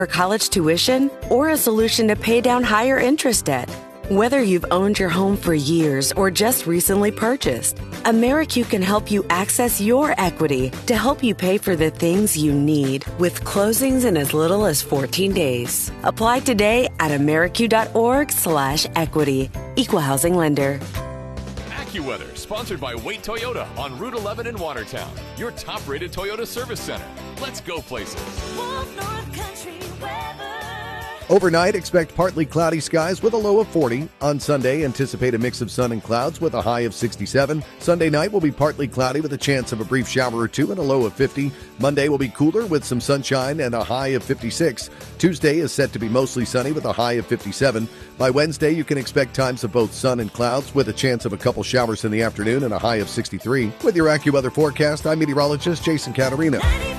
for college tuition or a solution to pay down higher interest debt. Whether you've owned your home for years or just recently purchased, AmeriQ can help you access your equity to help you pay for the things you need with closings in as little as 14 days. Apply today at ameriq.org/equity. Equal housing lender. AccuWeather, sponsored by Wait Toyota on Route 11 in Watertown, your top-rated Toyota service center. Let's go places. Wolf North Country weather. Overnight, expect partly cloudy skies with a low of 40. On Sunday, anticipate a mix of sun and clouds with a high of 67. Sunday night will be partly cloudy with a chance of a brief shower or two and a low of 50. Monday will be cooler with some sunshine and a high of 56. Tuesday is set to be mostly sunny with a high of 57. By Wednesday, you can expect times of both sun and clouds with a chance of a couple showers in the afternoon and a high of 63. With your AccuWeather forecast, I'm meteorologist Jason Caterino.